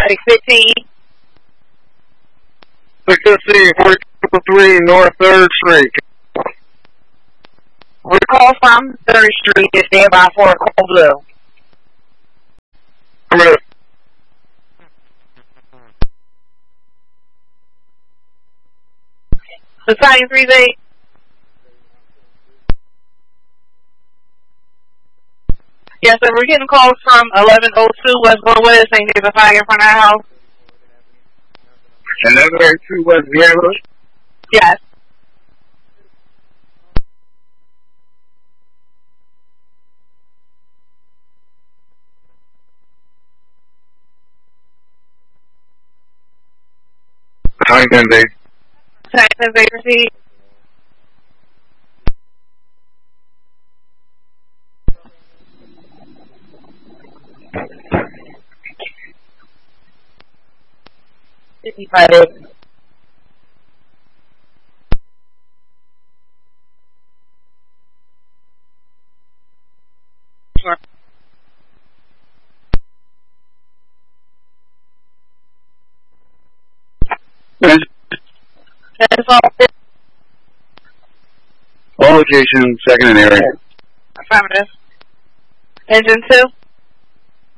Paramedic 15. 615, 4203 North 3rd Street. We call from 3rd Street is standby for a Cold Blue. Affirmative. Battalion 38. Yes, sir. We're getting calls from 1102 West Glenwood saying there's a fire in front of our house. 1102 West Glenwood. Yes. Battalion 10 days. Battalion 10 days proceed. Sure. All locations, second and area. Affirmative. Engine 2.